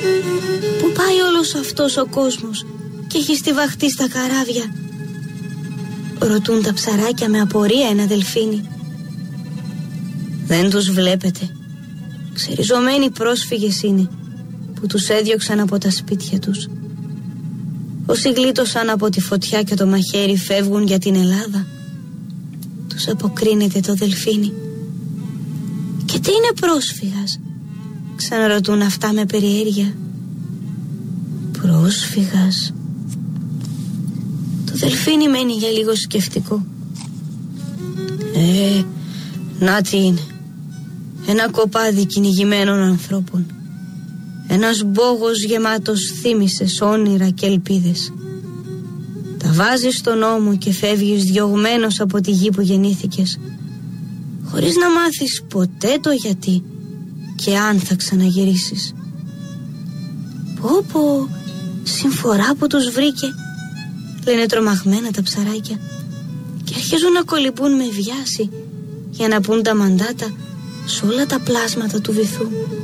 Πού πάει όλος αυτός ο κόσμος και έχει στιβαχτεί στα καράβια? Ρωτούν τα ψαράκια με απορία ένα δελφίνι. Δεν τους βλέπετε? Ξεριζωμένοι πρόσφυγες είναι που τους έδιωξαν από τα σπίτια τους. Όσοι γλίτωσαν από τη φωτιά και το μαχαίρι φεύγουν για την Ελλάδα. Τους αποκρίνεται το δελφίνι. Και τι είναι πρόσφυγας? Ξαναρωτούν αυτά με περιέργεια. Πρόσφυγας. Το δελφίνι μένει για λίγο σκεφτικό. Να τι είναι. Ένα κοπάδι κυνηγημένων ανθρώπων. Ένας μπόγος γεμάτος θύμησες, όνειρα και ελπίδες. Τα βάζεις στον ώμο και φεύγεις διωγμένος από τη γη που γεννήθηκες, χωρίς να μάθεις ποτέ το γιατί και αν θα ξαναγυρίσεις. Πω, συμφορά που τους βρήκε, λένε τρομαγμένα τα ψαράκια, και αρχίζουν να κολυμπούν με βιάση για να πούν τα μαντάτα σε όλα τα πλάσματα του βυθού.